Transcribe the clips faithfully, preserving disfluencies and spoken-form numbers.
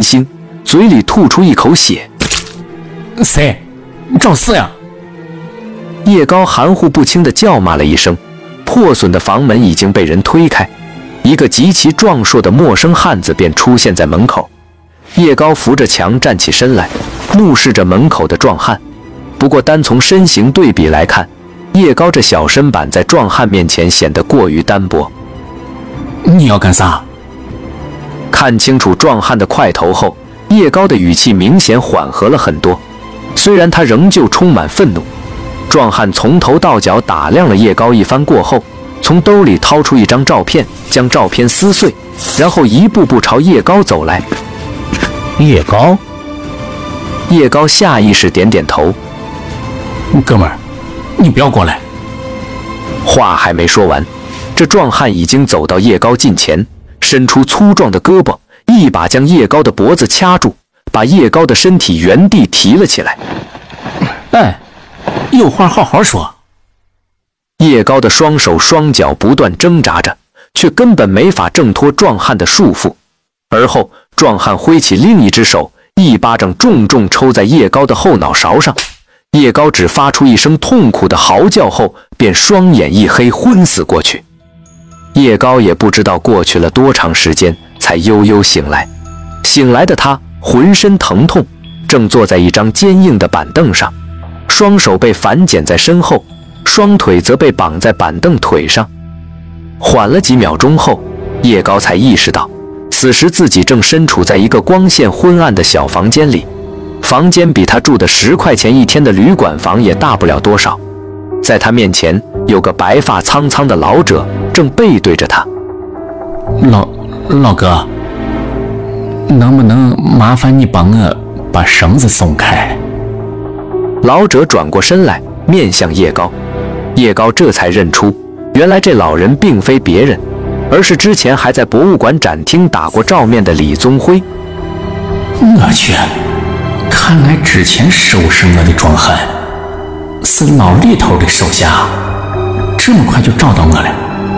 星，嘴里吐出一口血。 谁？找死呀！ 叶高含糊不清地叫骂了一声，破损的房门已经被人推开，一个极其壮硕的陌生汉子便出现在门口。叶高扶着墙站起身来，怒视着门口的壮汉。不过单从身形对比来看，叶高这小身板在壮汉面前显得过于单薄。 你要干啥？ 看清楚壮汉的块头后，叶高的语气明显缓和了很多，虽然他仍旧充满愤怒。壮汉从头到脚打量了叶高一番过后，从兜里掏出一张照片，将照片撕碎，然后一步步朝叶高走来。 叶高？ 叶高下意识点点头。 哥们儿，你不要过来。 话还没说完，这壮汉已经走到叶高近前，伸出粗壮的胳膊，一把将叶高的脖子掐住，把叶高的身体原地提了起来。 哎，有话好好说。 叶高的双手双脚不断挣扎着，却根本没法挣脱壮汉的束缚。而后，壮汉挥起另一只手，一巴掌重重抽在叶高的后脑勺上。叶高只发出一声痛苦的嚎叫后，便双眼一黑，昏死过去。叶高也不知道过去了多长时间，才悠悠醒来。醒来的他浑身疼痛，正坐在一张坚硬的板凳上，双手被反剪在身后，双腿则被绑在板凳腿上。缓了几秒钟后，叶高才意识到，此时自己正身处在一个光线昏暗的小房间里。房间比他住的十块钱一天的旅馆房也大不了多少。在他面前有个白发苍苍的老者，正背对着他。 老老哥，能不能麻烦你帮我把绳子松开？ 老者转过身来，面向叶高。叶高这才认出，原来这老人并非别人，而是之前还在博物馆展厅打过照面的李宗辉。 我去，看来之前收拾我的壮汉是老李头的手下，这么快就找到我了。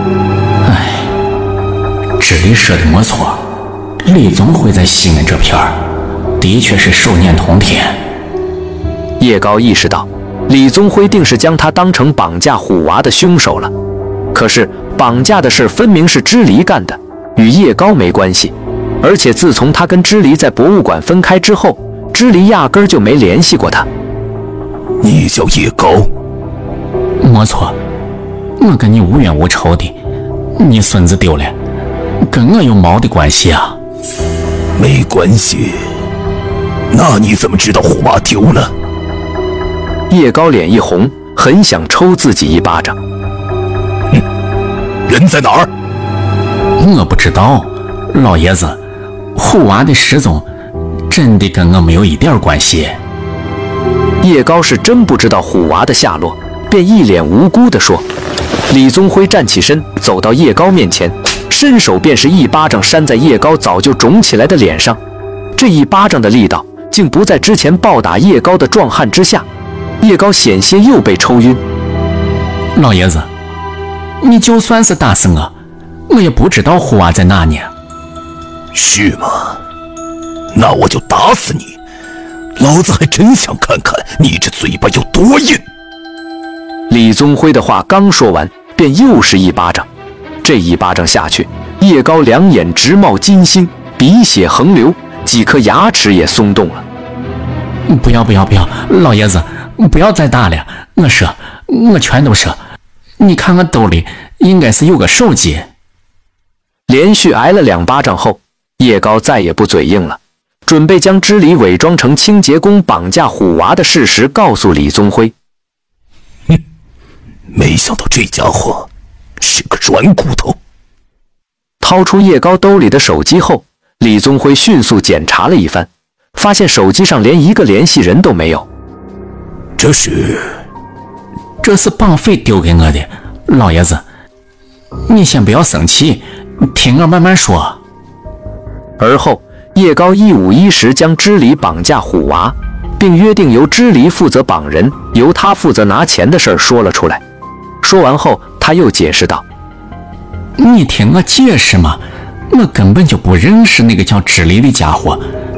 哎，知理说的没错，李宗辉在西安这片儿的确是手念通天。 叶高意识到，李宗辉定是将他当成绑架虎娃的凶手了。可是绑架的事分明是知离干的，与叶高没关系。而且自从他跟知离在博物馆分开之后，知离压根儿就没联系过他。 你叫叶高？ 没错，我跟你无冤无仇的，你孙子丢了，跟我有毛的关系啊？ 没关系。那你怎么知道虎娃丢了？ 叶高脸一红，很想抽自己一巴掌。 嗯，人在哪儿？ 我不知道，老爷子，虎娃的失踪真的跟我没有一点关系。 叶高是真不知道虎娃的下落，便一脸无辜地说。李宗辉站起身，走到叶高面前，伸手便是一巴掌扇在叶高早就肿起来的脸上。这一巴掌的力道竟不在之前暴打叶高的壮汉之下。叶高险些又被抽晕。 老爷子，你就算是打死我，我也不知道虎娃在哪呢。 是吗？那我就打死你！老子还真想看看你这嘴巴有多硬。 李宗辉的话刚说完，便又是一巴掌。这一巴掌下去，叶高两眼直冒金星，鼻血横流，几颗牙齿也松动了。 不要不要不要，老爷子，不要再打了！我说，我全都说。你看我兜里应该是有个手机。 连续挨了两巴掌后，叶高再也不嘴硬了，准备将知离伪装成清洁工绑架虎娃的事实告诉李宗辉。 哼，没想到这家伙是个软骨头。 掏出叶高兜里的手机后，李宗辉迅速检查了一番，发现手机上连一个联系人都没有。 这是这是绑匪丢给我的，老爷子，你先不要生气，听我慢慢说。 而后叶高一五一十将知离绑架虎娃，并约定由知离负责绑人，由他负责拿钱的事儿说了出来。说完后，他又解释道： 你听我解释嘛，我根本就不认识那个叫知离的家伙，